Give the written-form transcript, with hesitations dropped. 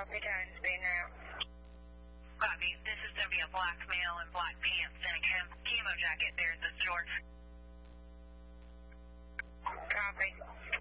Copy, Tony's being out. Copy. This is going to be a black male in black pants and a camo jacket there at the store. Copy.